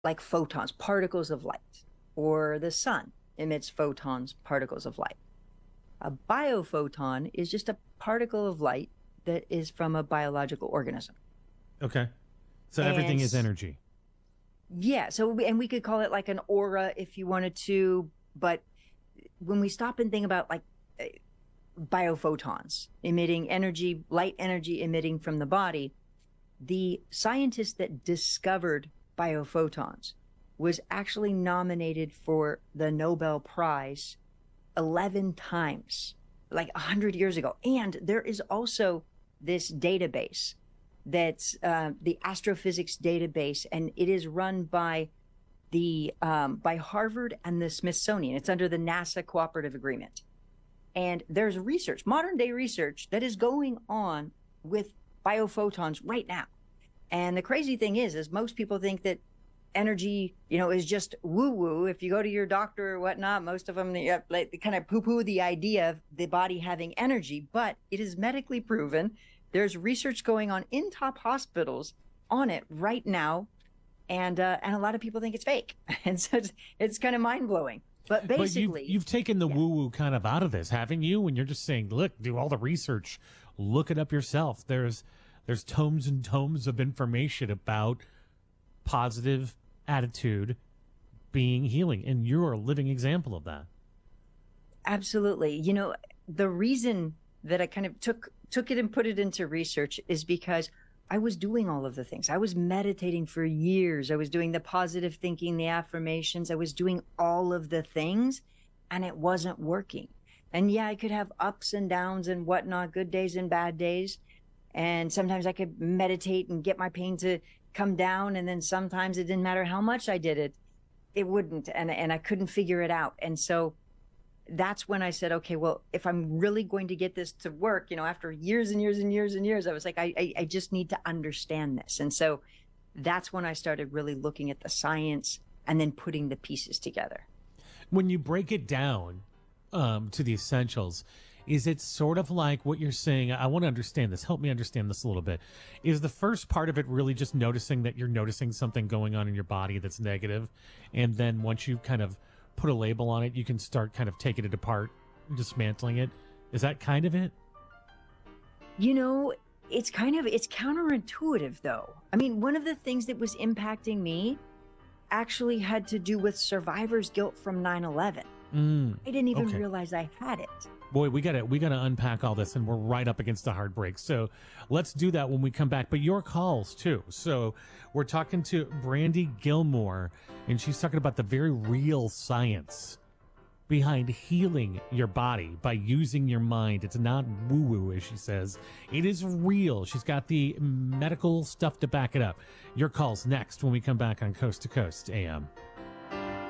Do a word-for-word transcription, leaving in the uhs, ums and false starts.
like photons, particles of light, or the sun emits photons, particles of light. A biophoton is just a particle of light that is from a biological organism. Okay. So everything is And energy. yeah, so and we could call it like an aura if you wanted to, but when we stop and think about like uh, biophotons emitting energy, light energy emitting from the body, the scientist that discovered biophotons was actually nominated for the Nobel Prize eleven times, like one hundred years ago. And there is also this database that's uh, the astrophysics database, and it is run by the um, by Harvard and the Smithsonian. It's under the NASA Cooperative Agreement. And there's research, modern day research, that is going on with biophotons right now. And the crazy thing is, is most people think that energy, you know, is just woo woo. If you go to your doctor or whatnot, most of them they, like, they kind of poo poo the idea of the body having energy, but it is medically proven. There's research going on in top hospitals on it right now. And, uh, and a lot of people think it's fake. And so it's, it's kind of mind blowing. But basically, but you've, you've taken the yeah. woo woo kind of out of this, haven't you? When you're just saying, look, do all the research, look it up yourself. There's, there's tomes and tomes of information about positive attitude being healing, and you're a living example of that. Absolutely. You know, the reason that I kind of took took it and put it into research is because I was doing all of the things. I was meditating for years. I was doing the positive thinking, the affirmations. I was doing all of the things, and it wasn't working. And yeah, I could have ups and downs and whatnot, good days and bad days. And sometimes I could meditate and get my pain to come down. And then sometimes it didn't matter how much I did it, it wouldn't. And, and I couldn't figure it out. And so that's when I said, okay, well, if I'm really going to get this to work, you know, after years and years and years and years, I was like, I, I, I just need to understand this. And so that's when I started really looking at the science and then putting the pieces together. When you break it down um, to the essentials, is it sort of like what you're saying? I want to understand this. Help me understand this a little bit. Is the first part of it really just noticing that you're noticing something going on in your body that's negative, and then once you kind of put a label on it, you can start kind of taking it apart, dismantling it? Is that kind of it? You know, it's kind of, it's counterintuitive though. I mean, one of the things that was impacting me actually had to do with survivor's guilt from nine eleven. Mm, I didn't even okay. realize I had it. Boy, we got to we got to unpack all this, and we're right up against the hard break. So let's do that when we come back. But your calls too. So we're talking to Brandy Gilmore, and she's talking about the very real science behind healing your body by using your mind. It's not woo-woo, as she says. It is real. She's got the medical stuff to back it up. Your calls next when we come back on Coast to Coast A M.